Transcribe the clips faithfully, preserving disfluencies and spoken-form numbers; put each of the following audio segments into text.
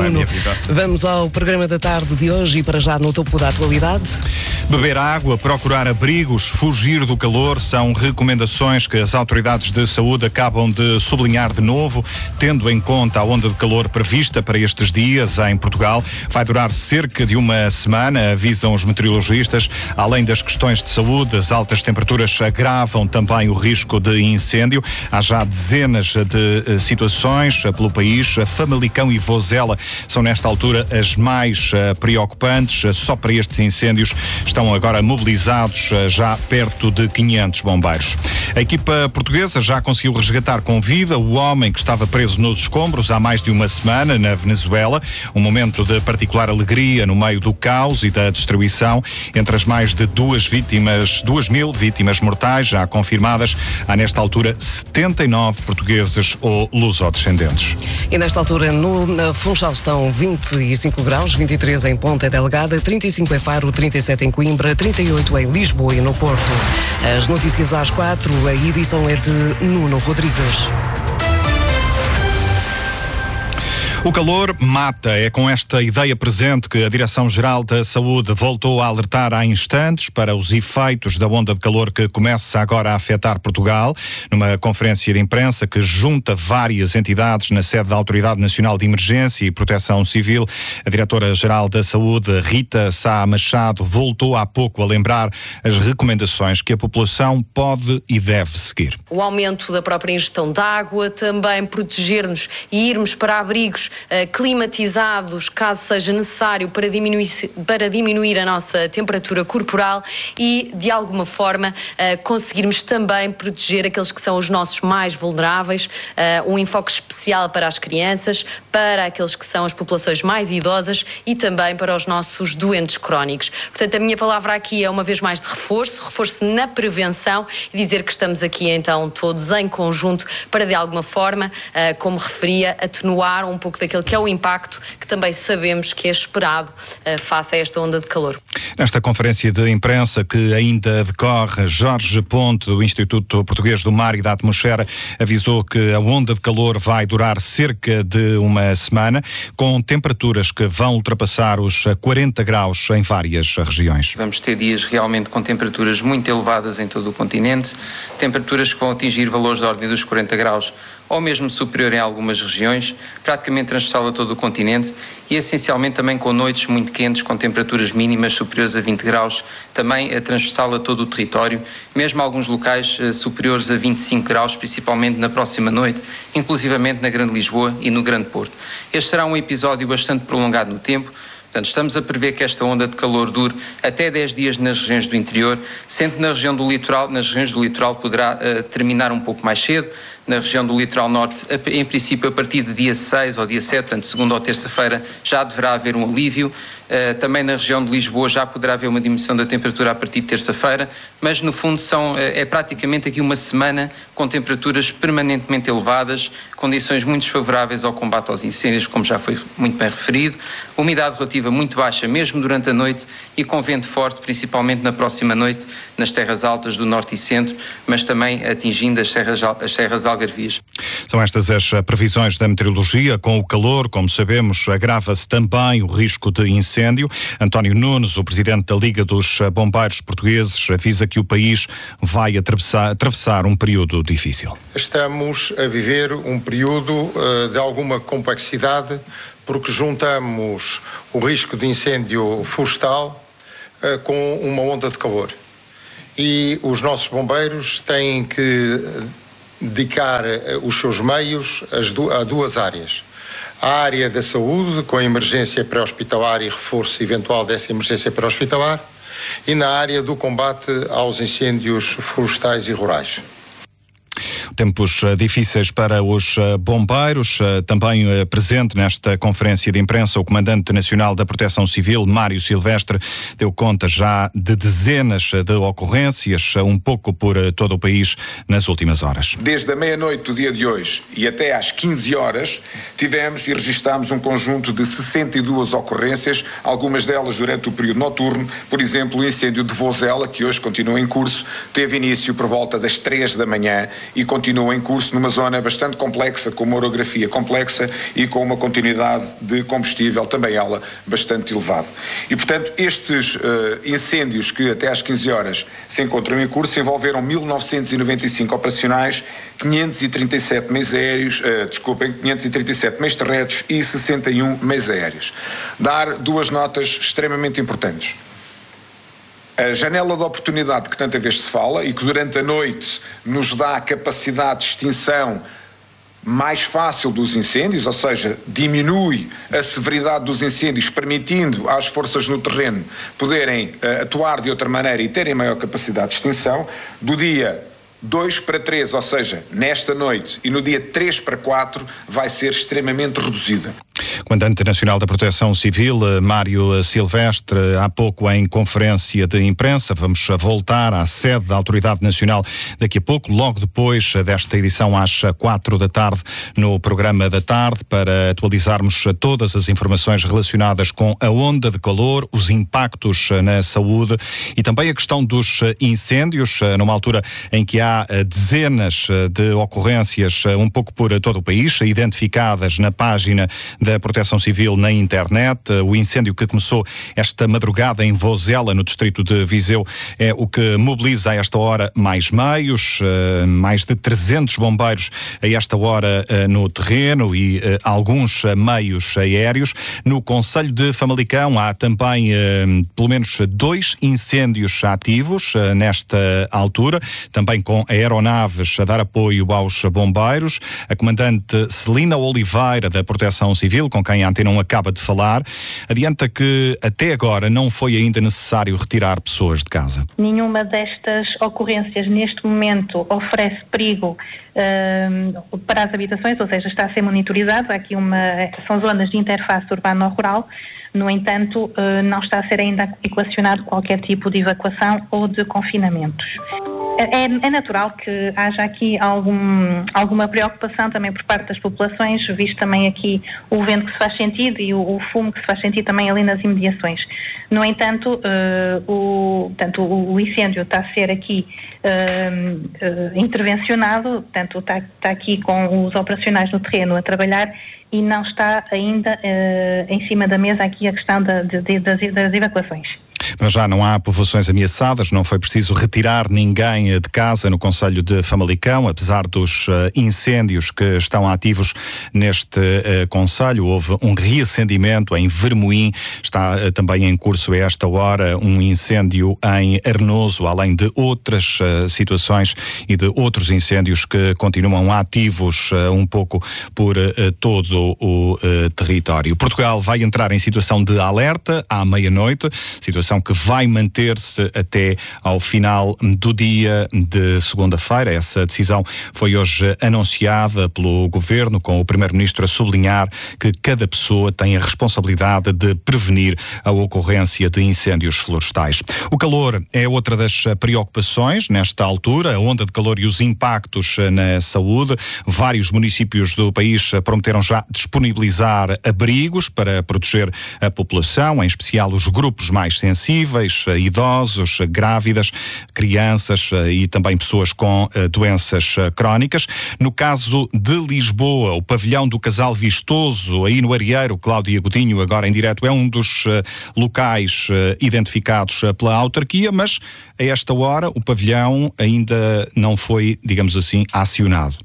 Nuno. Vamos ao programa da tarde de hoje e para já no topo da atualidade. Beber água, procurar abrigos, fugir do calor são recomendações que as autoridades de saúde acabam de sublinhar de novo, tendo em conta a onda de calor prevista para estes dias em Portugal. Vai durar cerca de uma semana, avisam os meteorologistas. Além das questões de saúde, as altas temperaturas agravam também o risco de incêndio. Há já dezenas de situações pelo país. Famalicão e Vozela são nesta altura as mais preocupantes. Só para estes incêndios estão agora mobilizados já perto de quinhentos bombeiros. A equipa portuguesa já conseguiu resgatar com vida o homem que estava preso nos escombros há mais de uma semana na Venezuela. Um momento de particular alegria no meio do caos e da destruição. Entre as mais de duas vítimas, duas mil vítimas mortais já confirmadas, há nesta altura setenta e nove portugueses ou lusodescendentes. E nesta altura no na Funchal estão vinte e cinco graus, vinte e três em Ponta Delgada, trinta e cinco em Faro, trinta e sete em Coimbra, trinta e oito em Lisboa e no Porto. As notícias às quatro, a edição é de Nuno Rodrigues. O calor mata. É com esta ideia presente que a Direção-Geral da Saúde voltou a alertar há instantes para os efeitos da onda de calor que começa agora a afetar Portugal. Numa conferência de imprensa que junta várias entidades na sede da Autoridade Nacional de Emergência e Proteção Civil, a Diretora-Geral da Saúde, Rita Sá Machado, voltou há pouco a lembrar as recomendações que a população pode e deve seguir. O aumento da própria ingestão de água, também proteger-nos e irmos para abrigos Uh, climatizados, caso seja necessário, para diminuir, para diminuir a nossa temperatura corporal e, de alguma forma, uh, conseguirmos também proteger aqueles que são os nossos mais vulneráveis, uh, um enfoque especial para as crianças, para aqueles que são as populações mais idosas e também para os nossos doentes crónicos. Portanto, a minha palavra aqui é uma vez mais de reforço, reforço na prevenção e dizer que estamos aqui então todos em conjunto para, de alguma forma, uh, como referia, atenuar um pouco daquele que é o impacto que também sabemos que é esperado uh, face a esta onda de calor. Nesta conferência de imprensa que ainda decorre, Jorge Ponte, do Instituto Português do Mar e da Atmosfera, avisou que a onda de calor vai durar cerca de uma semana, com temperaturas que vão ultrapassar os quarenta graus em várias regiões. Vamos ter dias realmente com temperaturas muito elevadas em todo o continente, temperaturas que vão atingir valores da ordem dos quarenta graus ou mesmo superior em algumas regiões, praticamente transversal a todo o continente e essencialmente também com noites muito quentes, com temperaturas mínimas superiores a vinte graus, também a transversal a todo o território, mesmo alguns locais uh, superiores a vinte e cinco graus, principalmente na próxima noite, inclusivamente na Grande Lisboa e no Grande Porto. Este será um episódio bastante prolongado no tempo. Portanto, estamos a prever que esta onda de calor dure até dez dias nas regiões do interior, sendo que na região do litoral, nas regiões do litoral poderá uh, terminar um pouco mais cedo. Na região do litoral norte, em princípio a partir de dia seis ou dia sete, portanto segunda ou terça-feira, já deverá haver um alívio. Uh, também na região de Lisboa já poderá haver uma diminuição da temperatura a partir de terça-feira, mas no fundo são, uh, é praticamente aqui uma semana com temperaturas permanentemente elevadas, condições muito desfavoráveis ao combate aos incêndios, como já foi muito bem referido, umidade relativa muito baixa mesmo durante a noite e com vento forte, principalmente na próxima noite, nas terras altas do norte e centro, mas também atingindo as serras, as serras algarvias. São estas as previsões da meteorologia. Com o calor, como sabemos, agrava-se também o risco de incêndio. António Nunes, o presidente da Liga dos Bombeiros Portugueses, avisa que o país vai atravessar, atravessar um período difícil. Estamos a viver um período uh, de alguma complexidade, porque juntamos o risco de incêndio florestal uh, com uma onda de calor. E os nossos bombeiros têm que dedicar os seus meios a duas áreas. A área da saúde, com a emergência pré-hospitalar e reforço eventual dessa emergência pré-hospitalar, e na área do combate aos incêndios florestais e rurais. Tempos uh, difíceis para os uh, bombeiros. Uh, também uh, presente nesta conferência de imprensa, o Comandante Nacional da Proteção Civil, Mário Silvestre, deu conta já de dezenas de ocorrências, uh, um pouco por uh, todo o país, nas últimas horas. Desde a meia-noite do dia de hoje e até às quinze horas, tivemos e registámos um conjunto de sessenta e duas ocorrências, algumas delas durante o período noturno. Por exemplo, o incêndio de Vozela, que hoje continua em curso, teve início por volta das três da manhã e continua continua em curso numa zona bastante complexa, com uma orografia complexa e com uma continuidade de combustível também ela bastante elevada. E, portanto, estes uh, incêndios que até às quinze horas se encontram em curso envolveram mil novecentos e noventa e cinco operacionais, quinhentos e trinta e sete meios aéreos, uh, desculpem, quinhentos e trinta e sete meios terrestres e sessenta e um meios aéreos. Dar duas notas extremamente importantes. A janela de oportunidade que tanta vez se fala e que durante a noite nos dá a capacidade de extinção mais fácil dos incêndios, ou seja, diminui a severidade dos incêndios, permitindo às forças no terreno poderem uh, atuar de outra maneira e terem maior capacidade de extinção, do dia dois para três, ou seja, nesta noite, e no dia três para quatro, vai ser extremamente reduzida. Comandante Nacional da Proteção Civil, Mário Silvestre, há pouco em conferência de imprensa, vamos voltar à sede da Autoridade Nacional daqui a pouco, logo depois desta edição às quatro da tarde, no programa da tarde, para atualizarmos todas as informações relacionadas com a onda de calor, os impactos na saúde e também a questão dos incêndios, numa altura em que há dezenas de ocorrências um pouco por todo o país, identificadas na página da Proteção Civil na internet. O incêndio que começou esta madrugada em Vozela, no distrito de Viseu, é o que mobiliza a esta hora mais meios, mais de trezentos bombeiros a esta hora no terreno e alguns meios aéreos. No concelho de Famalicão há também pelo menos dois incêndios ativos nesta altura, também com aeronaves a dar apoio aos bombeiros. A comandante Celina Oliveira, da Proteção Civil, com quem a Antena um acaba de falar, adianta que até agora não foi ainda necessário retirar pessoas de casa. Nenhuma destas ocorrências neste momento oferece perigo uh, para as habitações, ou seja, está a ser monitorizado. Há aqui uma, são zonas de interface urbano-rural. No entanto, uh, não está a ser ainda equacionado qualquer tipo de evacuação ou de confinamentos. É, é natural que haja aqui algum, alguma preocupação também por parte das populações, visto também aqui o vento que se faz sentir e o, o fumo que se faz sentir também ali nas imediações. No entanto, uh, o, portanto, o, o incêndio está a ser aqui uh, uh, intervencionado, portanto, está, está aqui com os operacionais no terreno a trabalhar e não está ainda uh, em cima da mesa aqui a questão da, de, de, das, das evacuações. Mas já não há povoações ameaçadas, não foi preciso retirar ninguém de casa no concelho de Famalicão, apesar dos uh, incêndios que estão ativos neste uh, concelho. Houve um reacendimento em Vermoim, está uh, também em curso a esta hora um incêndio em Arnoso, além de outras uh, situações e de outros incêndios que continuam ativos uh, um pouco por uh, todo o uh, território. Portugal vai entrar em situação de alerta à meia-noite, situação que vai manter-se até ao final do dia de segunda-feira. Essa decisão foi hoje anunciada pelo Governo, com o Primeiro-Ministro a sublinhar que cada pessoa tem a responsabilidade de prevenir a ocorrência de incêndios florestais. O calor é outra das preocupações nesta altura, a onda de calor e os impactos na saúde. Vários municípios do país prometeram já disponibilizar abrigos para proteger a população, em especial os grupos mais sensíveis, idosos, grávidas, crianças e também pessoas com doenças crónicas. No caso de Lisboa, o pavilhão do Casal Vistoso, aí no Arieiro, Cláudia Godinho, agora em direto, é um dos locais identificados pela autarquia, mas a esta hora o pavilhão ainda não foi, digamos assim, acionado.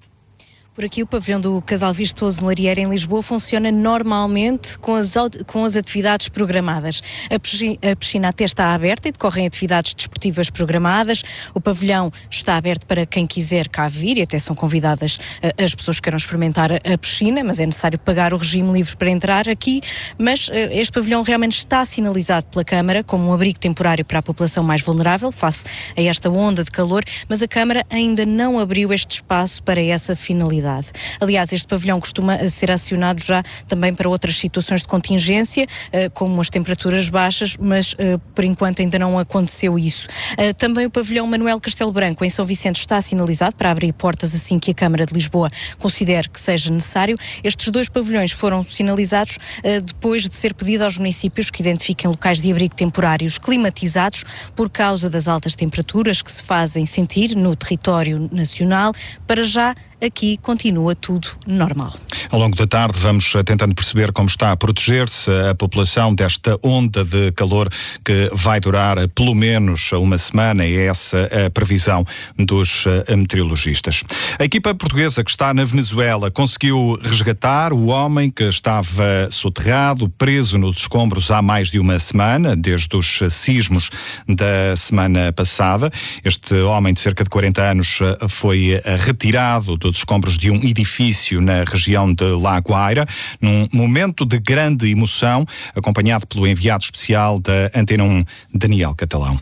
Por aqui o pavilhão do Casal Vistoso no Arieiro, em Lisboa, funciona normalmente com as, com as atividades programadas. A piscina, a piscina até está aberta e decorrem atividades desportivas programadas. O pavilhão está aberto para quem quiser cá vir e até são convidadas uh, as pessoas que queiram experimentar a piscina, mas é necessário pagar o regime livre para entrar aqui. Mas uh, este pavilhão realmente está sinalizado pela Câmara como um abrigo temporário para a população mais vulnerável face a esta onda de calor, mas a Câmara ainda não abriu este espaço para essa finalidade. cidade. Aliás, este pavilhão costuma ser acionado já também para outras situações de contingência, como as temperaturas baixas, mas por enquanto ainda não aconteceu isso. Também o pavilhão Manuel Castelo Branco, em São Vicente, está sinalizado para abrir portas assim que a Câmara de Lisboa considere que seja necessário. Estes dois pavilhões foram sinalizados depois de ser pedido aos municípios que identifiquem locais de abrigo temporários climatizados por causa das altas temperaturas que se fazem sentir no território nacional. Para já, aqui continua tudo normal. Ao longo da tarde vamos tentando perceber como está a proteger-se a população desta onda de calor que vai durar pelo menos uma semana, e é essa a previsão dos meteorologistas. A equipa portuguesa que está na Venezuela conseguiu resgatar o homem que estava soterrado, preso nos escombros há mais de uma semana, desde os sismos da semana passada. Este homem de cerca de quarenta anos foi retirado dos escombros de um edifício na região de La Guaira, num momento de grande emoção, acompanhado pelo enviado especial da Antena um, Daniel Catalão.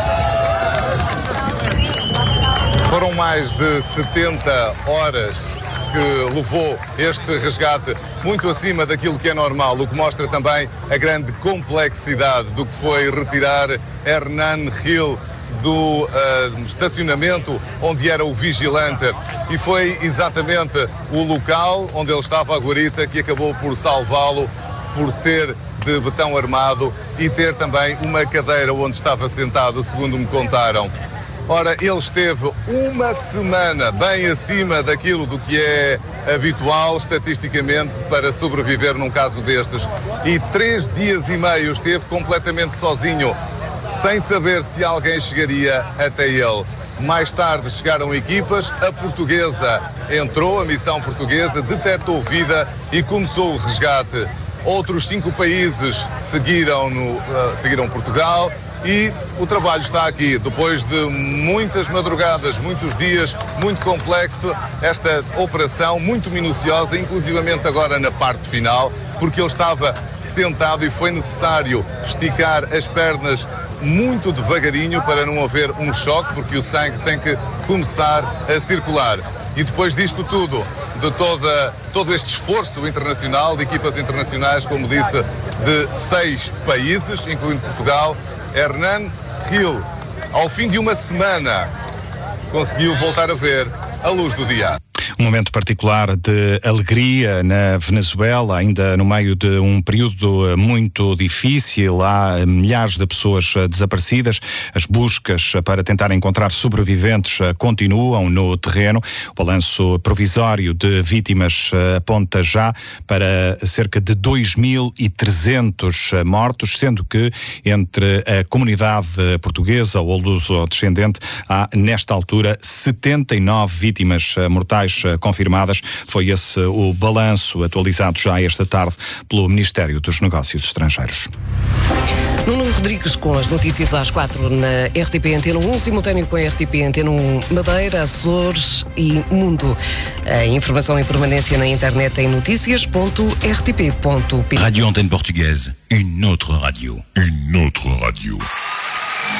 Foram mais de setenta horas que levou este resgate, muito acima daquilo que é normal, o que mostra também a grande complexidade do que foi retirar Hernán Gil do uh, estacionamento onde era o vigilante, e foi exatamente o local onde ele estava, a guarita, que acabou por salvá-lo, por ser de betão armado e ter também uma cadeira onde estava sentado, segundo me contaram. Ora, ele esteve uma semana bem acima daquilo do que é habitual estatisticamente para sobreviver num caso destes, e três dias e meio esteve completamente sozinho, sem saber se alguém chegaria até ele. Mais tarde chegaram equipas, a portuguesa entrou, a missão portuguesa detectou vida e começou o resgate. Outros cinco países seguiram, no, uh, seguiram Portugal, e o trabalho está aqui. Depois de muitas madrugadas, muitos dias, muito complexo, esta operação muito minuciosa, inclusivamente agora na parte final, porque ele estava sentado e foi necessário esticar as pernas muito devagarinho para não haver um choque, porque o sangue tem que começar a circular. E depois disto tudo, de toda, todo este esforço internacional, de equipas internacionais, como disse, de seis países, incluindo Portugal, Hernán Gil, ao fim de uma semana, conseguiu voltar a ver a luz do dia. Um momento particular de alegria na Venezuela, ainda no meio de um período muito difícil. Há milhares de pessoas desaparecidas. As buscas para tentar encontrar sobreviventes continuam no terreno. O balanço provisório de vítimas aponta já para cerca de dois mil e trezentos mortos, sendo que entre a comunidade portuguesa ou luso-descendente há, nesta altura, setenta e nove vítimas mortais confirmadas. Foi esse o balanço atualizado já esta tarde pelo Ministério dos Negócios Estrangeiros. Nuno Rodrigues com as notícias às quatro na R T P Antena um, simultâneo com a R T P Antena um Madeira, Açores e Mundo. A informação em permanência na internet em notícias ponto r t p ponto p t. Radio Antenne Portugaise, une autre radio. Une autre radio.